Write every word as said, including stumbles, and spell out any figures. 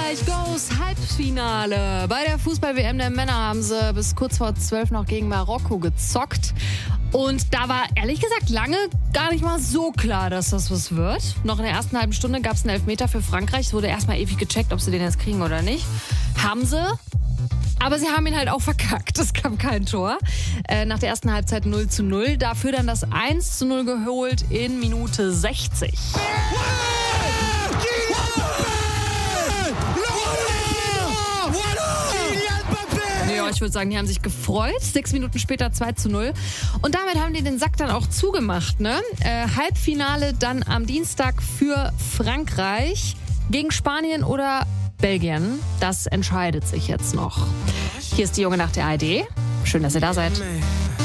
Frankreich goes Halbfinale. Bei der Fußball-W M der Männer haben sie bis kurz vor zwölf noch gegen Marokko gezockt. Und da war ehrlich gesagt lange gar nicht mal so klar, dass das was wird. Noch in der ersten halben Stunde gab es einen Elfmeter für Frankreich. Es wurde erstmal ewig gecheckt, ob sie den jetzt kriegen oder nicht. Haben sie. Aber sie haben ihn halt auch verkackt. Es gab kein Tor. Äh, nach der ersten Halbzeit null zu null. Dafür dann das eins zu null geholt in Minute sechzig. Ja, ich würde sagen, die haben sich gefreut. Sechs Minuten später zwei zu null. Und damit haben die den Sack dann auch zugemacht. Ne? Äh, Halbfinale dann am Dienstag für Frankreich gegen Spanien oder Belgien. Das entscheidet sich jetzt noch. Hier ist die Junge nach der A R D. Schön, dass ihr da seid.